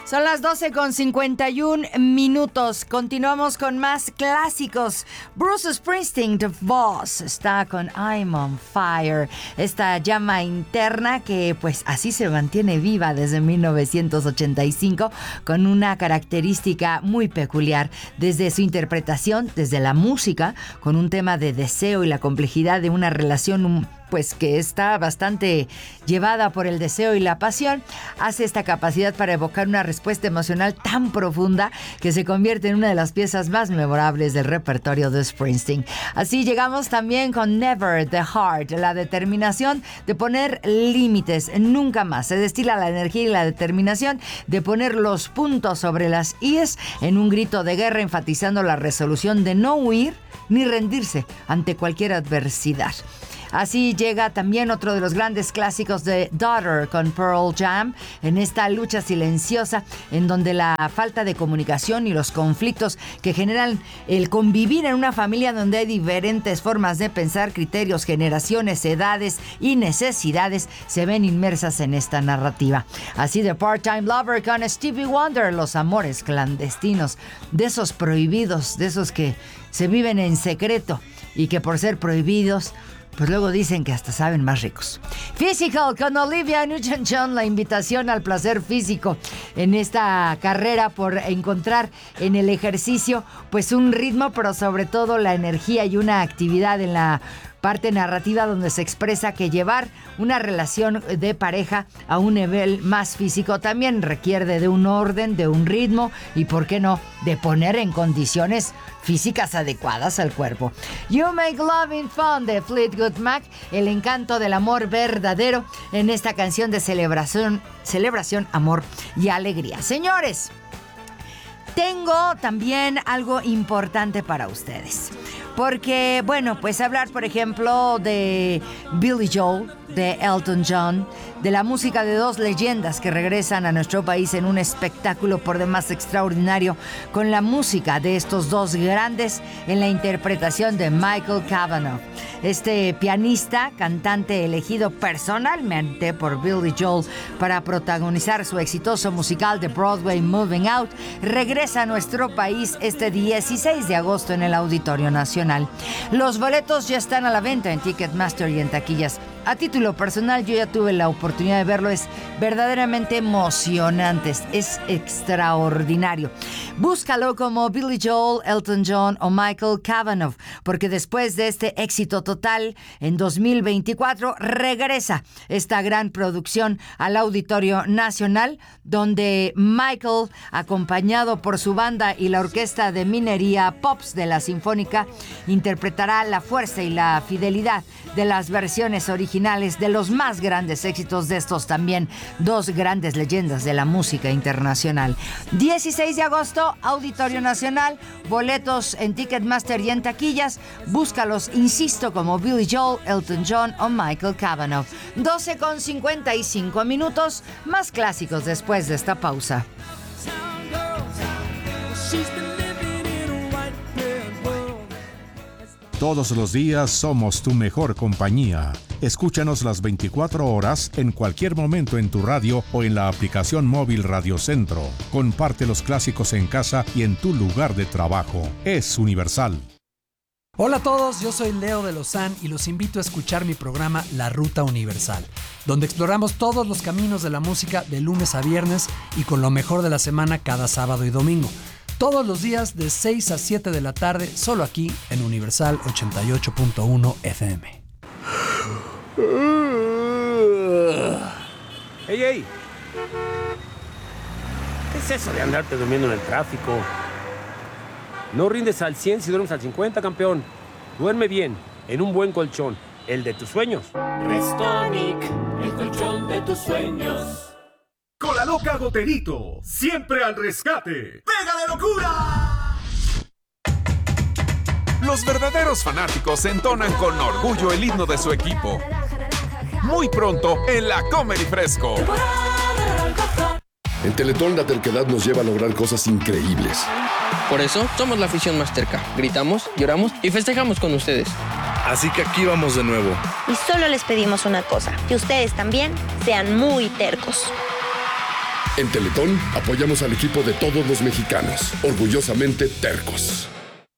Son las 12:51. Continuamos con más clásicos. Bruce Springsteen, The Boss, está con I'm on Fire. Esta llama interna que pues así se mantiene viva desde 1985 con una característica muy peculiar. Desde su interpretación, desde la música, con un tema de deseo y la complejidad de una relación pues que está bastante llevada por el deseo y la pasión, hace esta capacidad para evocar una respuesta emocional tan profunda que se convierte en una de las piezas más memorables del repertorio de Springsteen. Así llegamos también con Never the Heart, la determinación de poner límites, nunca más. Se destila la energía y la determinación de poner los puntos sobre las íes en un grito de guerra, enfatizando la resolución de no huir ni rendirse ante cualquier adversidad. Así llega también otro de los grandes clásicos de Daughter con Pearl Jam, en esta lucha silenciosa en donde la falta de comunicación y los conflictos que generan el convivir en una familia donde hay diferentes formas de pensar, criterios, generaciones, edades y necesidades se ven inmersas en esta narrativa. Así de Part-Time Lover con Stevie Wonder, los amores clandestinos, de esos prohibidos, de esos que se viven en secreto y que por ser prohibidos pues luego dicen que hasta saben más ricos. Physical con Olivia Newton-John, la invitación al placer físico en esta carrera por encontrar en el ejercicio pues un ritmo, pero sobre todo la energía y una actividad en la parte narrativa donde se expresa que llevar una relación de pareja a un nivel más físico también requiere de un orden, de un ritmo y, ¿por qué no?, de poner en condiciones físicas adecuadas al cuerpo. You Make Loving Fun de Fleetwood Mac, el encanto del amor verdadero en esta canción de celebración, amor y alegría. Señores, tengo también algo importante para ustedes. Porque, bueno, pues hablar, por ejemplo, de Billy Joel, de Elton John, de la música de dos leyendas que regresan a nuestro país en un espectáculo por demás extraordinario, con la música de estos dos grandes en la interpretación de Michael Cavanaugh. Este pianista, cantante elegido personalmente por Billy Joel para protagonizar su exitoso musical de Broadway Moving Out, regresa a nuestro país este 16 de agosto en el Auditorio Nacional. Los boletos ya están a la venta en Ticketmaster y en taquillas. A título personal, yo ya tuve la oportunidad de verlo. Es verdaderamente emocionante, es extraordinario. Búscalo como Billy Joel, Elton John o Michael Cavanaugh, porque después de este éxito total en 2024 regresa esta gran producción al Auditorio Nacional, donde Michael, acompañado por su banda y la orquesta de minería Pops de la Sinfónica, interpretará la fuerza y la fidelidad de las versiones originales de los más grandes éxitos de estos también dos grandes leyendas de la música internacional. 16 de agosto, Auditorio Nacional, boletos en Ticketmaster y en taquillas. Búscalos, insisto, como Billy Joel, Elton John o Michael Cavanaugh. 12:55, más clásicos después de esta pausa. Todos los días somos tu mejor compañía. Escúchanos las 24 horas en cualquier momento en tu radio o en la aplicación móvil Radio Centro. Comparte los clásicos en casa y en tu lugar de trabajo. Es Universal. Hola a todos, yo soy Leo de Lozán y los invito a escuchar mi programa La Ruta Universal, donde exploramos todos los caminos de la música de lunes a viernes y con lo mejor de la semana cada sábado y domingo. Todos los días de 6 a 7 de la tarde, solo aquí en Universal 88.1 FM. ¡Ey, ey! ¿Qué es eso de andarte durmiendo en el tráfico? No rindes al 100 si duermes al 50, campeón. Duerme bien, en un buen colchón, el de tus sueños. Restonic, el colchón de tus sueños. Con la loca Goterito, siempre al rescate. ¡Pega de locura! Los verdaderos fanáticos entonan con orgullo el himno de su equipo. Muy pronto en la Comedy Fresco. En Teletón la terquedad nos lleva a lograr cosas increíbles. Por eso somos la afición más terca. Gritamos, lloramos y festejamos con ustedes. Así que aquí vamos de nuevo. Y solo les pedimos una cosa, que ustedes también sean muy tercos. En Teletón apoyamos al equipo de todos los mexicanos, orgullosamente tercos.